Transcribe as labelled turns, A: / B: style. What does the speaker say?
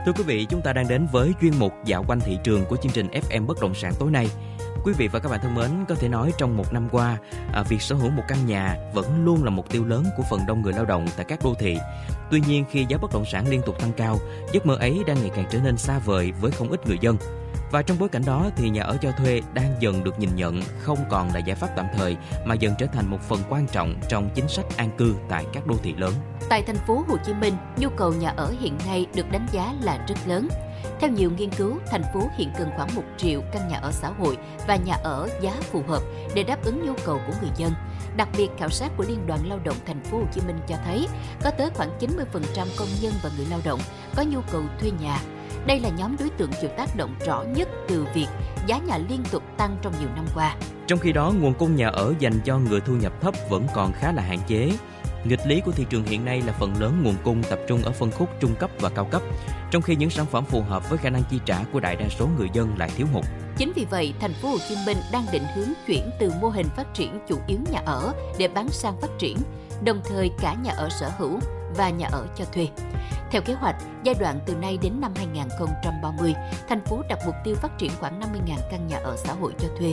A: Thưa quý vị, chúng ta đang đến với chuyên mục dạo quanh thị trường của chương trình FM Bất động sản tối nay. Quý vị và các bạn thân mến, có thể nói trong một năm qua, việc sở hữu một căn nhà vẫn luôn là mục tiêu lớn của phần đông người lao động tại các đô thị. Tuy nhiên, khi giá bất động sản liên tục tăng cao, giấc mơ ấy đang ngày càng trở nên xa vời với không ít người dân. Và trong bối cảnh đó thì nhà ở cho thuê đang dần được nhìn nhận không còn là giải pháp tạm thời mà dần trở thành một phần quan trọng trong chính sách an cư tại các đô thị lớn.
B: Tại thành phố Hồ Chí Minh, nhu cầu nhà ở hiện nay được đánh giá là rất lớn. Theo nhiều nghiên cứu, thành phố hiện cần khoảng 1 triệu căn nhà ở xã hội và nhà ở giá phù hợp để đáp ứng nhu cầu của người dân. Đặc biệt, khảo sát của Liên đoàn Lao động thành phố Hồ Chí Minh cho thấy có tới khoảng 90% công nhân và người lao động có nhu cầu thuê nhà. Đây là nhóm đối tượng chịu tác động rõ nhất từ việc giá nhà liên tục tăng trong nhiều năm qua.
A: Trong khi đó, nguồn cung nhà ở dành cho người thu nhập thấp vẫn còn khá là hạn chế. Nghịch lý của thị trường hiện nay là phần lớn nguồn cung tập trung ở phân khúc trung cấp và cao cấp, trong khi những sản phẩm phù hợp với khả năng chi trả của đại đa số người dân lại thiếu hụt.
B: Chính vì vậy, thành phố Hồ Chí Minh đang định hướng chuyển từ mô hình phát triển chủ yếu nhà ở để bán sang phát triển, đồng thời cả nhà ở sở hữu và nhà ở cho thuê. Theo kế hoạch, giai đoạn từ nay đến năm 2030, thành phố đặt mục tiêu phát triển khoảng 50.000 căn nhà ở xã hội cho thuê